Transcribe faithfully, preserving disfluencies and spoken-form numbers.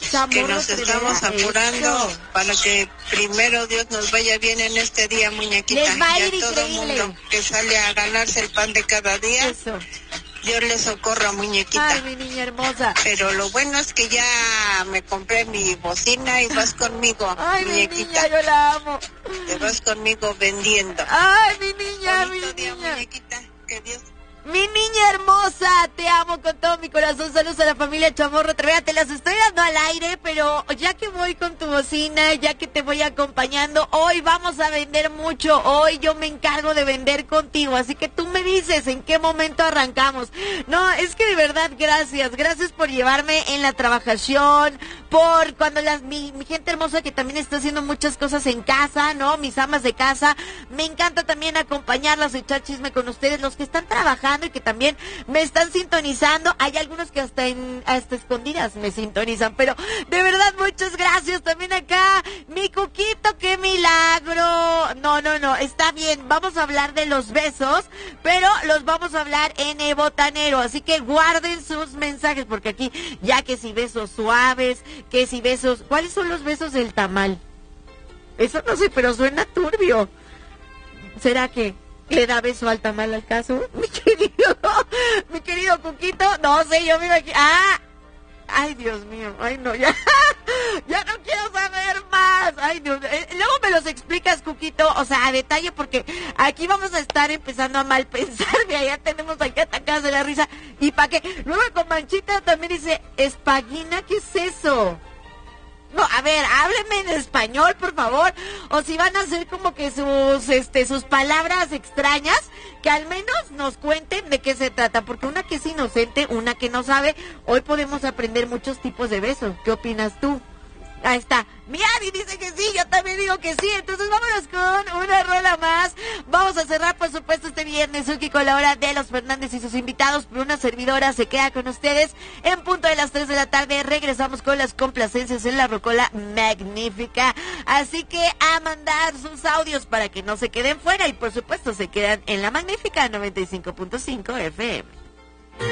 que nos estamos apurando para que primero Dios nos vaya bien en este día, muñequita. Les va a ir y a todo increíble. mundo que sale a ganarse el pan de cada día. Eso. Dios le socorra, muñequita. Ay, mi niña hermosa. Pero lo bueno es que ya me compré mi bocina y vas conmigo, Ay, muñequita. mi niña, yo la amo. Te vas conmigo vendiendo. Ay, mi niña, Bonito mi día, niña. muñequita. Que Dios... Mi niña hermosa, te amo con todo mi corazón. Saludos a la familia Chamorro. Te, te las estoy dando al aire, pero ya que voy con tu bocina, ya que te voy acompañando, hoy vamos a vender mucho. Hoy yo me encargo de vender contigo, así que tú me dices en qué momento arrancamos. No, es que de verdad, gracias. Gracias por llevarme en la trabajación, por cuando las mi, mi gente hermosa que también está haciendo muchas cosas en casa, ¿no? Mis amas de casa. Me encanta también acompañarlas, echar chisme con ustedes, los que están trabajando y que también me están sintonizando. Hay algunos que hasta en hasta escondidas me sintonizan, pero de verdad muchas gracias. También acá mi Cuquito, qué milagro. No, no, no, está bien, vamos a hablar de los besos, pero los vamos a hablar en el botanero, así que guarden sus mensajes, porque aquí ya que si besos suaves, que si besos, ¿cuáles son los besos del tamal? Eso no sé, pero suena turbio. ¿Será que le da beso al tamal al caso? Mi querido, mi querido Cuquito, no sé, yo miro aquí, ah, ay Dios mío, ay no, ya, ya no quiero saber más, ay Dios, eh, luego me los explicas, Cuquito, o sea, a detalle, porque aquí vamos a estar empezando a mal pensar, mira, ya tenemos aquí atacadas de la risa, y pa' qué, luego con Manchita también dice, espagina, ¿qué es eso? No, a ver, háblenme en español, por favor, o si van a hacer como que sus, este, sus palabras extrañas, que al menos nos cuenten de qué se trata, porque una que es inocente, una que no sabe, hoy podemos aprender muchos tipos de besos. ¿Qué opinas tú? Ahí está. Mi Ari dice que sí, yo también digo que sí. Entonces vámonos con una rola más. Vamos a cerrar, por supuesto, este viernes Suki con la hora de los Fernández y sus invitados. Pero una servidora se queda con ustedes en punto de las tres de la tarde. Regresamos con las complacencias en la rocola magnífica. Así que a mandar sus audios para que no se queden fuera. Y por supuesto se quedan en la magnífica noventa y cinco punto cinco F M.